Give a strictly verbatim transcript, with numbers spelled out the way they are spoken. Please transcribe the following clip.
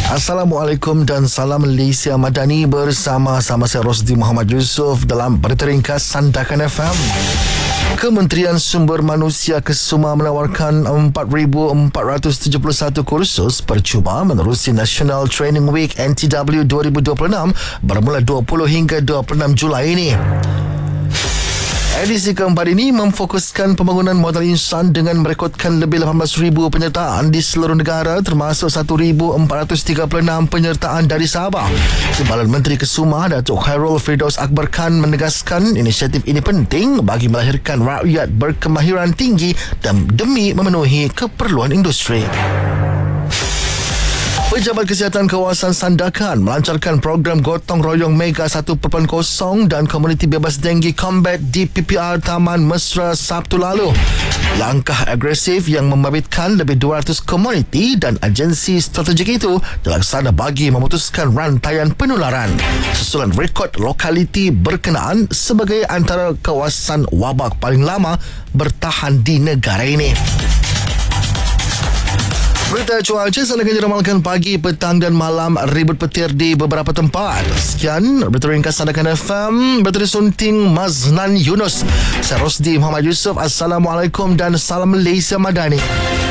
Assalamualaikum dan salam Malaysia Madani, bersama-sama saya Rosdi Muhammad Yusof dalam berita ringkas Sandakan F M. Kementerian Sumber Manusia Kesuma menawarkan empat ribu empat ratus tujuh puluh satu kursus percuma menerusi National Training Week N T W dua ribu dua puluh enam bermula dua puluh hingga dua puluh enam Julai ini. Edisi keempat ini memfokuskan pembangunan modal insan dengan merekodkan lebih lapan belas ribu penyertaan di seluruh negara, termasuk satu ribu empat ratus tiga puluh enam penyertaan dari Sabah. Timbalan Menteri Kesuma Datuk Khairul Firdaus Akbar Khan menegaskan inisiatif ini penting bagi melahirkan rakyat berkemahiran tinggi dan demi memenuhi keperluan industri. Pejabat Kesihatan Kawasan Sandakan melancarkan program Gotong Royong Mega satu titik kosong dan Komuniti Bebas Denggi Combat di P P R Taman Mesra Sabtu lalu. Langkah agresif yang membabitkan lebih dua ratus komuniti dan agensi strategik itu dilaksana bagi memutuskan rantaian penularan, susulan rekod lokaliti berkenaan sebagai antara kawasan wabak paling lama bertahan di negara ini. Berita cuaca sana akan diramalkan pagi, petang dan malam ribut petir di beberapa tempat. Sekian berita ringkas Sandakan F M, berita disunting Mazlan Yunus. Saya Rosdi Muhammad Yusof. Assalamualaikum dan salam Malaysia Madani.